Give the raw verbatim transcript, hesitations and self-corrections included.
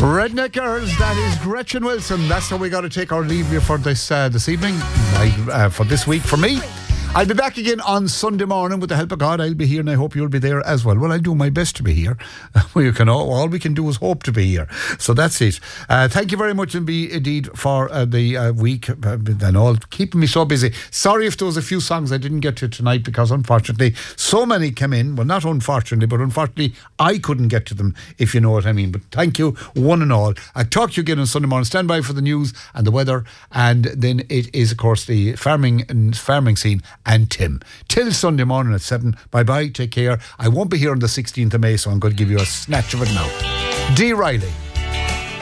Redneck Girls, that is Gretchen Wilson. That's how we got to take our leave here for this uh, this evening, I, uh, for this week for me. I'll be back again on Sunday morning with the help of God. I'll be here and I hope you'll be there as well. Well, I'll do my best to be here. Well, you can all, all we can do is hope to be here. So that's it. Uh, thank you very much indeed for uh, the uh, week uh, and all, keeping me so busy. Sorry if there was a few songs I didn't get to tonight because unfortunately so many came in. Well, not unfortunately, but unfortunately I couldn't get to them, if you know what I mean. But thank you one and all. I'll talk to you again on Sunday morning. Stand by for the news and the weather, and then it is of course the farming and farming scene and Tim. Till Sunday morning at seven. Bye bye, take care. I won't be here on the sixteenth of May, so I'm going to give you a snatch of it now. Dee Riley.